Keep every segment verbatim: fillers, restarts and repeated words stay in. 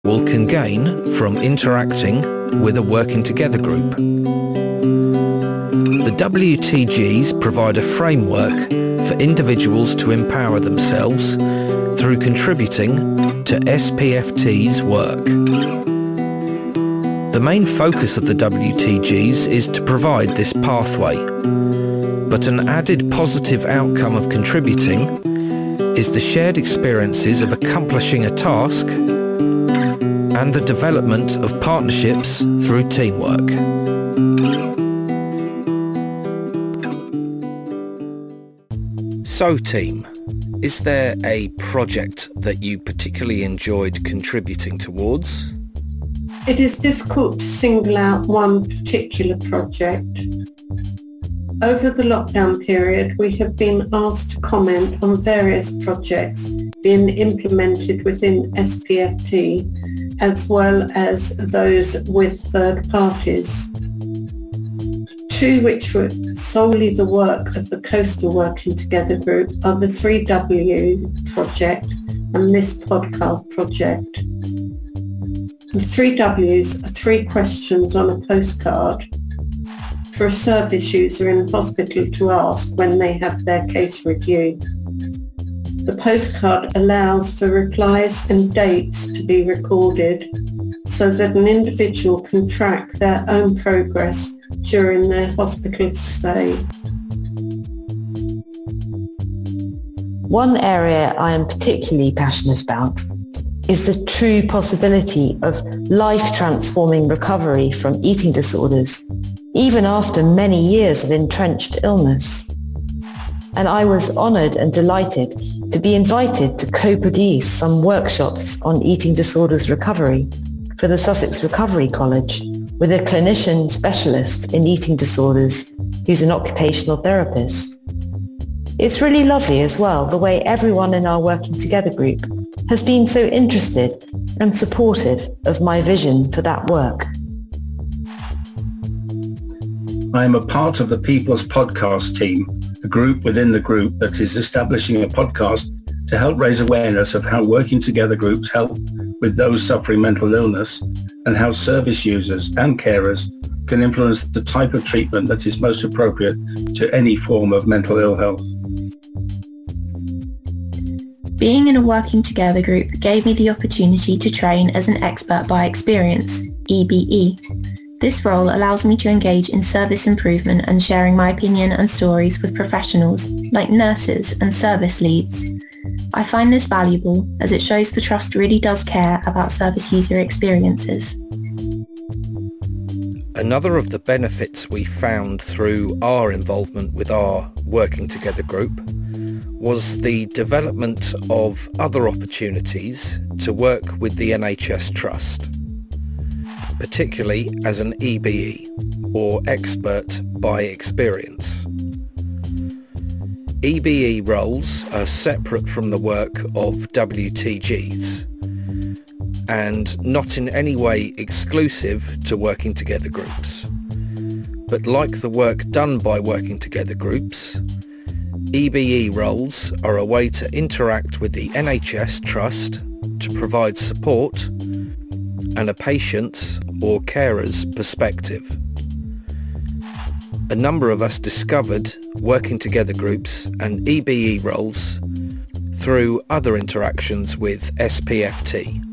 individual can gain from interacting with a working together group. The W T Gs provide a framework for individuals to empower themselves through contributing to S P F T's work. The main focus of the W T Gs is to provide this pathway, but an added positive outcome of contributing is the shared experiences of accomplishing a task and the development of partnerships through teamwork. So team, is there a project that you particularly enjoyed contributing towards? It is difficult to single out one particular project. Over the lockdown period, we have been asked to comment on various projects being implemented within S P F T, as well as those with third parties. Two which were solely the work of the Coastal Working Together group are the three W project and this podcast project. The three W's are three questions on a postcard for a service user in hospital to ask when they have their case reviewed. The postcard allows for replies and dates to be recorded so that an individual can track their own progress during their hospital stay. One area I am particularly passionate about is the true possibility of life-transforming recovery from eating disorders, even after many years of entrenched illness. And I was honoured and delighted to be invited to co-produce some workshops on eating disorders recovery for the Sussex Recovery College with a clinician specialist in eating disorders who's an occupational therapist. It's really lovely as well the way everyone in our Working Together group has been so interested and supportive of my vision for that work. I am a part of the People's Podcast team, a group within the group that is establishing a podcast to help raise awareness of how Working Together groups help with those suffering mental illness and how service users and carers can influence the type of treatment that is most appropriate to any form of mental ill health. Being in a Working Together group gave me the opportunity to train as an expert by experience, E B E. This role allows me to engage in service improvement and sharing my opinion and stories with professionals like nurses and service leads. I find this valuable as it shows the trust really does care about service user experiences. Another of the benefits we found through our involvement with our Working Together group was the development of other opportunities to work with the N H S Trust, particularly as an E B E, or expert by experience. E B E roles are separate from the work of W T Gs and not in any way exclusive to Working Together groups. But like the work done by Working Together groups, E B E roles are a way to interact with the N H S Trust to provide support and a patient's or carer's perspective. A number of us discovered Working Together groups and E B E roles through other interactions with S P F T.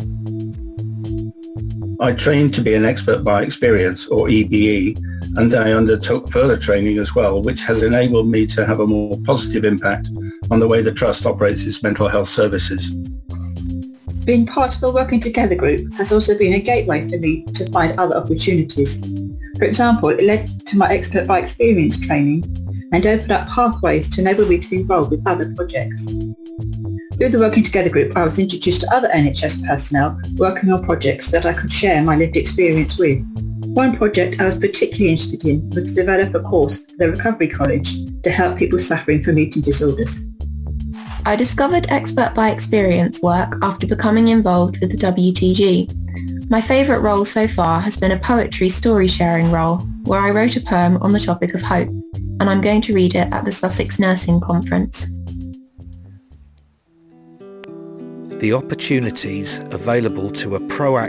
I trained to be an expert by experience, or E B E, and I undertook further training as well, which has enabled me to have a more positive impact on the way the Trust operates its mental health services. Being part of a Working Together group has also been a gateway for me to find other opportunities. For example, it led to my expert by experience training and opened up pathways to enable me to be involved with other projects. Through the Working Together group, I was introduced to other N H S personnel working on projects that I could share my lived experience with. One project I was particularly interested in was to develop a course for the Recovery College to help people suffering from eating disorders. I discovered expert by experience work after becoming involved with the W T G. My favourite role so far has been a poetry story sharing role where I wrote a poem on the topic of hope, and I'm going to read it at the Sussex Nursing Conference. the opportunities available to a proactive